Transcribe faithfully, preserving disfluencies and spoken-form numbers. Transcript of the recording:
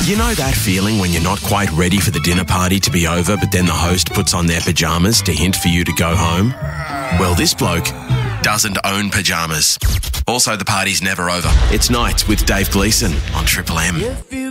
You know that feeling when you're not quite ready for the dinner party to be over, but then the host puts on their pyjamas to hint for you to go home? Well, this bloke doesn't own pyjamas. Also, the party's never over. It's Night with Dave Gleeson on Triple M.